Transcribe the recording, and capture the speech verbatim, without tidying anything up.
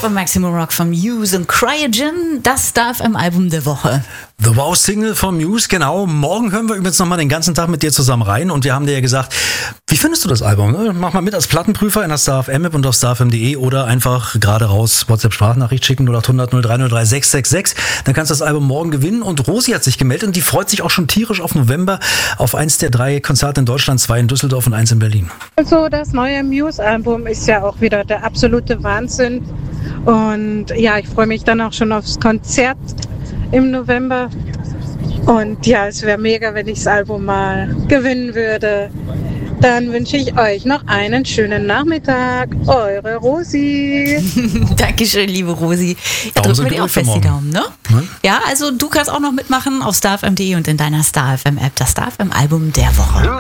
von Maximum Rock von Muse und Cryogen, das darf im Album der Woche. The Wow Single von Muse, genau. Morgen hören wir übrigens nochmal den ganzen Tag mit dir zusammen rein und wir haben dir ja gesagt, wie findest du das Album? Ne? Mach mal mit als Plattenprüfer in der Star F M App und auf star f m punkt de oder einfach gerade raus WhatsApp-Sprachnachricht schicken null acht hundert null drei null drei sechs sechs sechs. Dann kannst du das Album morgen gewinnen und Rosi hat sich gemeldet und die freut sich auch schon tierisch auf November auf eins der drei Konzerte in Deutschland, zwei in Düsseldorf und eins in Berlin. Also das neue Muse-Album ist ja auch wieder der absolute Wahnsinn und ja, ich freue mich dann auch schon aufs Konzert im November und ja, es wäre mega, wenn ich das Album mal gewinnen würde. Dann wünsche ich euch noch einen schönen Nachmittag. Eure Rosi. Dankeschön, liebe Rosi. Ja, drücken wir dir auch fest die Daumen, ne? Hm? Ja, also du kannst auch noch mitmachen auf star f m punkt de und in deiner Star F M App, das Star F M Album der Woche.